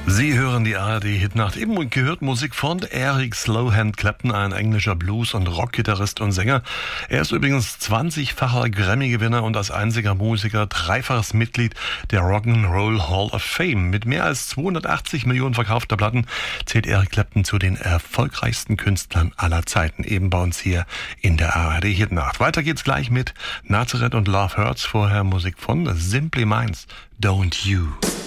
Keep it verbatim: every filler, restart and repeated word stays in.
Sie hören die A R D-Hitnacht. Eben gehört Musik von Eric Slowhand Clapton, ein englischer Blues- und Rockgitarrist und Sänger. Er ist übrigens zwanzigfacher Grammy-Gewinner und als einziger Musiker dreifaches Mitglied der Rock'n'Roll Hall of Fame. Mit mehr als zweihundertachtzig Millionen verkaufter Platten zählt Eric Clapton zu den erfolgreichsten Künstlern aller Zeiten. Eben bei uns hier in der A R D-Hitnacht. Weiter geht's gleich mit Nazareth und Love Hurts. Vorher Musik von Simply Minds, Don't You.